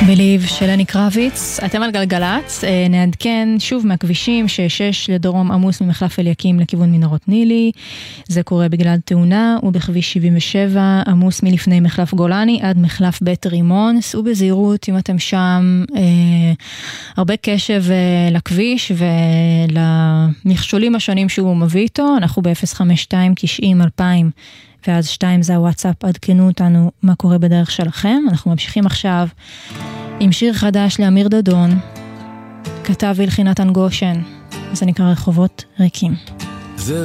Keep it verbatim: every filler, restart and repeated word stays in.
בליב של אני קרביץ, אתם על גלגלץ, נעדכן שוב מהכבישים ששש לדרום עמוס ממחלף אליקים לכיוון מנהרות נילי, זה קורה בגלל תאונה, ובכביש שבעים ושבע עמוס מלפני מחלף גולני עד מחלף בית רימון, סעו בזהירות אם אתם שם, אה, הרבה קשב אה, לכביש ולמכשולים השונים שהוא מביא איתו, אנחנו ב-אפס חמש שתיים תשעים אלפיים ואז שתיים זה הוואטסאפ, עדכנו אותנו מה קורה בדרך שלכם. אנחנו ממשיכים עכשיו עם שיר חדש לאמיר דדון, כתב והלחין נתן גושן, זה נקרא רחובות ריקים.